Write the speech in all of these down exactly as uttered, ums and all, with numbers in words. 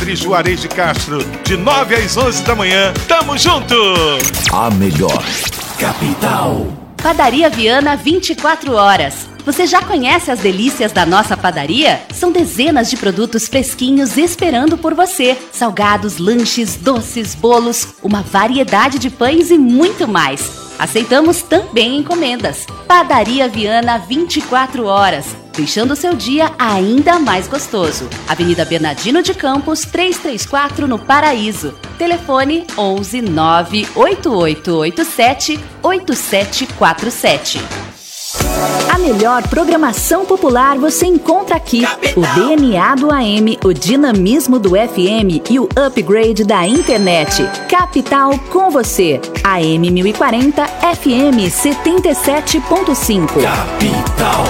Juarez de Castro, de nove às onze da manhã. Tamo junto! A melhor capital. Padaria Viana vinte e quatro horas. Você já conhece as delícias da nossa padaria? São dezenas de produtos fresquinhos esperando por você. Salgados, lanches, doces, bolos, uma variedade de pães e muito mais. Aceitamos também encomendas. Padaria Viana vinte e quatro horas, deixando o seu dia ainda mais gostoso. Avenida Bernardino de Campos, trezentos e trinta e quatro, no Paraíso. Telefone onze nove oito oito oito sete oito sete quatro sete. A melhor programação popular você encontra aqui. O D N A do A M, o dinamismo do F M e o upgrade da internet. Capital com você. A M mil e quarenta, F M setenta e sete ponto cinco. Capital.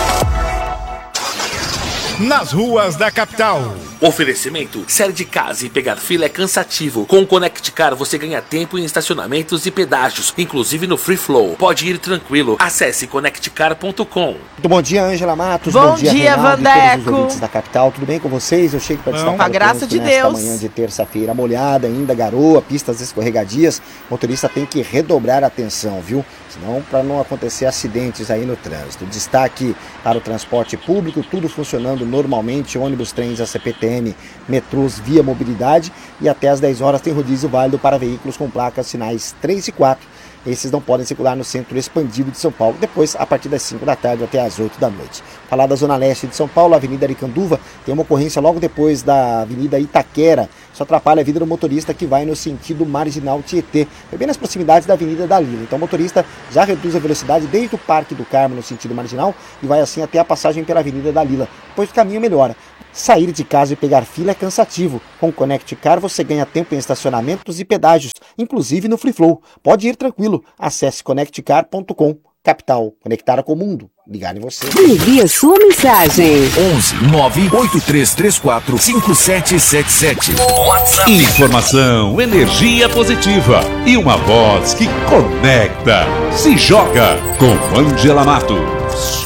Nas ruas da capital. Oferecimento: sair de casa e pegar fila é cansativo. Com o Connect Car você ganha tempo em estacionamentos e pedágios, inclusive no Free Flow. Pode ir tranquilo. Acesse connect car ponto com. Muito bom dia, Ângela Matos. Bom, bom dia, dia Reinaldo, Vandeco. e todos os ouvintes da capital. Tudo bem com vocês? Eu chego para destacar com a graça de Deus. Manhã de terça-feira molhada, ainda garoa, pistas escorregadias. O motorista tem que redobrar a atenção, viu? Senão, para não acontecer acidentes aí no trânsito. Destaque para o transporte público, tudo funcionando normalmente, ônibus, trens, a C P T M, metrôs, via mobilidade, e até às dez horas tem rodízio válido para veículos com placas sinais três e quatro. Esses não podem circular no centro expandido de São Paulo. Depois, a partir das cinco da tarde até às oito da noite. Falar da Zona Leste de São Paulo, a Avenida Aricanduva tem uma ocorrência logo depois da Avenida Itaquera. Isso atrapalha a vida do motorista que vai no sentido marginal Tietê, bem nas proximidades da Avenida Dalila. Então o motorista já reduz a velocidade desde o Parque do Carmo no sentido marginal e vai assim até a passagem pela Avenida Dalila. Depois o caminho melhora. Sair de casa e pegar fila é cansativo. Com o Connect Car você ganha tempo em estacionamentos e pedágios, inclusive no Free Flow. Pode ir tranquilo. Acesse connect car ponto com. Capital, conectar com o mundo. Ligar em você. Envie a sua mensagem. onze nove oito três três quatro cinco sete sete sete. WhatsApp. Informação, energia positiva e uma voz que conecta. Se joga com Ângela Matos.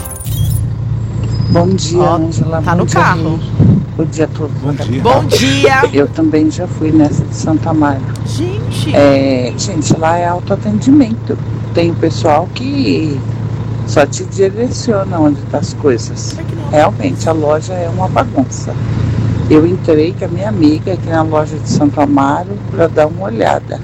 Bom dia, Ó, Ângela. tá Bom no dia, carro. Bom dia a todos. Bom dia. Bom dia. Eu também já fui nessa de Santa Amaro. Gente. É, gente, lá é autoatendimento. Tem o pessoal que só te direciona onde tá as coisas. Realmente, a loja é uma bagunça. Eu entrei com a minha amiga aqui na loja de Santo Amaro para dar uma olhada.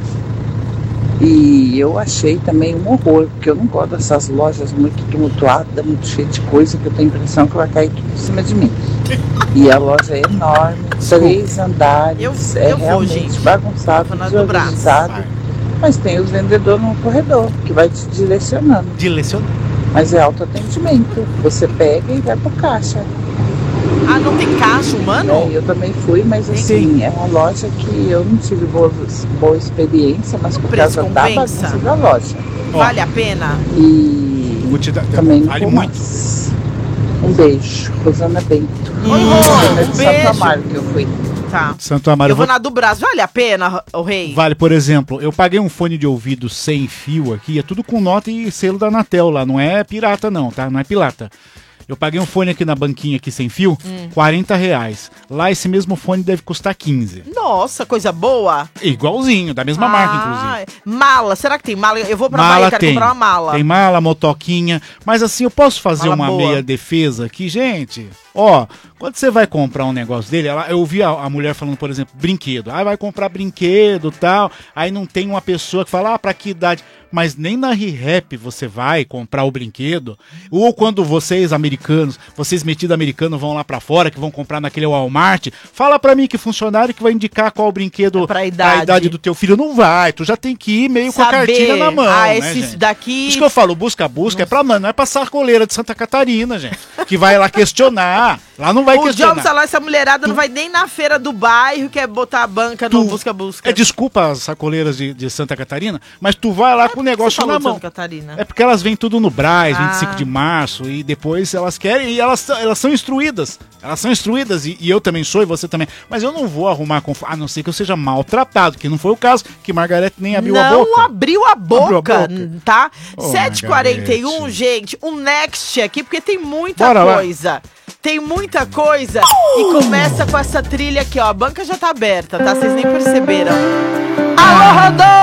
E eu achei também um horror, porque eu não gosto dessas lojas muito tumultuadas, muito cheias de coisa, que eu tenho a impressão que vai cair tudo em cima de mim. E a loja é enorme, três andares, Eu- é eu vou, realmente gente. bagunçado, Vou na do braço. desorganizado. Mas tem os vendedores no corredor, que vai te direcionando. Direcionando. Mas é autoatendimento, você pega e vai pro caixa. Ah, não tem caixa humano? É, eu também fui, mas assim, é uma loja que eu não tive boa, boa experiência, mas por Preço causa da compensa? bagunça da loja. Vale a pena? E Vou te dar. também não Vale vou muito. mais. Um beijo, Rosana Bento. Oi, É Rô, de um Santo beijo. Amaro que eu fui. Tá. Santo Amaro. Eu vou na do Brasil. Vale a pena, o rei? Vale, por exemplo, eu paguei um fone de ouvido sem fio aqui, é tudo com nota e selo da Anatel lá, não é pirata não, tá? Não é pirata. Eu paguei um fone aqui na banquinha aqui sem fio, Hum. quarenta reais. Lá esse mesmo fone deve custar quinze. Nossa, coisa boa. Igualzinho, da mesma marca, inclusive. Ah, mala. Será que tem mala? Eu vou pra Mala Bahia, quero tem. comprar uma mala. Tem mala, motoquinha. Mas assim, eu posso fazer Mala uma boa. meia defesa aqui, gente? Ó, quando você vai comprar um negócio dele, ela, eu ouvi a, a mulher falando, por exemplo, brinquedo. Ah, vai comprar brinquedo e tal. Aí não tem uma pessoa que fala, ah, pra que idade? Mas nem na ReHap você vai comprar o brinquedo. Ou quando vocês, americanos, vocês metidos americanos, vão lá pra fora, que vão comprar naquele Walmart, fala pra mim que funcionário que vai indicar qual brinquedo É pra idade. idade do teu filho. Não vai, tu já tem que ir meio com a Saber. cartilha na mão, Ah, né, esses gente? daqui... Isso que eu falo, busca-busca é pra, mano, não é pra sacoleira de Santa Catarina, gente. Que vai lá questionar. Lá não vai O questionar. João lá, essa mulherada não vai nem na feira do bairro, quer botar a banca no busca-busca. É desculpa as sacoleiras de, de Santa Catarina, mas tu vai lá com o negócio Você falou na de mão. Santa Catarina? É porque elas vêm tudo no Brás, Ah. vinte e cinco de março, e depois elas querem, e elas, elas são instruídas. Elas são instruídas, e, e eu também sou, e você também. Mas eu não vou arrumar confusão, a não ser que eu seja maltratado, que não foi o caso, que Margarete nem abriu a boca. Não abriu a boca, Abriu a boca. tá? Ô, sete e quarenta e um, Margarete. gente, um next aqui, porque tem muita Bora lá. coisa. Tem muita coisa. E começa com essa trilha aqui, ó. A banca já tá aberta, tá? Vocês nem perceberam. Alô, Rodolfo!